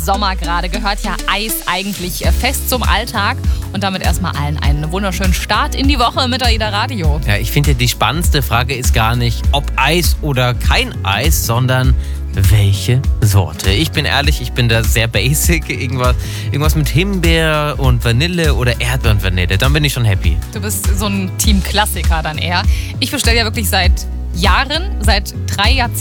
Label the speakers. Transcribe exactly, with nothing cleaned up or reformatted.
Speaker 1: Sommer gerade gehört ja Eis eigentlich fest zum Alltag und damit erstmal allen einen wunderschönen Start in die Woche mit AIDA Radio.
Speaker 2: Ja, ich finde, die spannendste Frage ist gar nicht, ob Eis oder kein Eis, sondern welche Sorte. Ich bin ehrlich, ich bin da sehr basic. Irgendwas, irgendwas mit Himbeer und Vanille oder Erdbeer und Vanille. Dann bin ich schon happy.
Speaker 1: Du bist so ein Team-Klassiker dann eher. Ich bestelle ja wirklich seit Jahren, seit drei Jahrzehnten